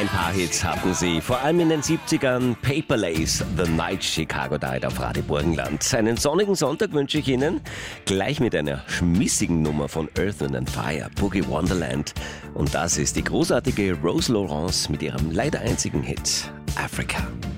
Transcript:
Ein paar Hits hatten sie, vor allem in den 70ern. Paper Lace, The Night Chicago Died auf Radio Burgenland. Einen sonnigen Sonntag wünsche ich Ihnen, gleich mit einer schmissigen Nummer von Earth, Wind & Fire, Boogie Wonderland. Und das ist die großartige Rose Lawrence mit ihrem leider einzigen Hit, Africa.